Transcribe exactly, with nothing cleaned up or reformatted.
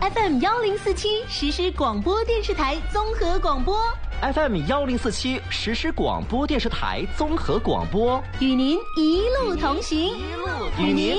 F M 幺零四七实时广播电视台综合广播 ，F M 幺零四七实时广播电视台综合广播， 与您一路同行， 与您。